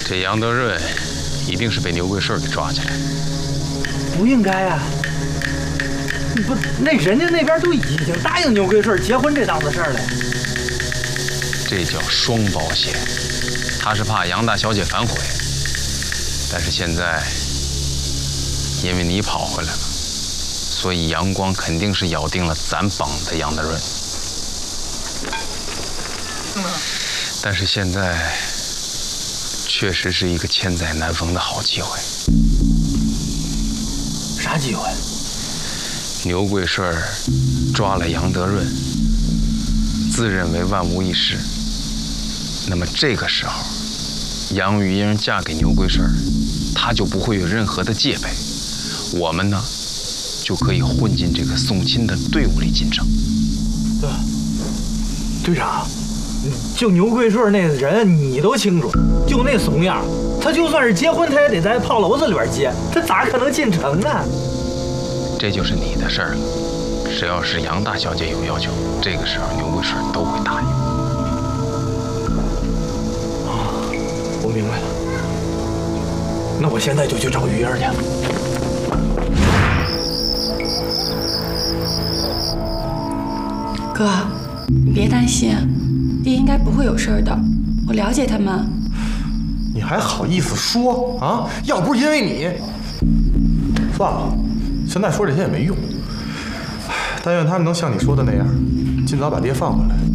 这杨德润一定是被牛贵顺给抓起来。 不应该啊！不，那人家那边都已经答应牛贵顺结婚这档子事儿了。 这叫双保险，他是怕杨大小姐反悔，但是现在因为你跑回来了，所以杨光肯定是咬定了咱绑的杨德润。但是现在确实是一个千载难逢的好机会。 啥机会？ 牛贵顺抓了杨德润，自认为万无一失。那么这个时候，杨玉英嫁给牛贵顺，她就不会有任何的戒备。我们呢，就可以混进这个送亲的队伍里进城。 对，队长，就牛贵顺那人你都清楚，就那怂样，他就算是结婚，他也得在炮楼子里边结，他咋可能进城呢？ 这就是你的事儿了。只要是杨大小姐有要求，这个时候牛贵顺都会答应。 我明白了，那我现在就去找玉儿去。 哥，你别担心，爹应该不会有事儿的。我了解他们。 你还好意思说啊？要不是因为你，算了，现在说这些也没用。但愿他们能像你说的那样，尽早把爹放回来。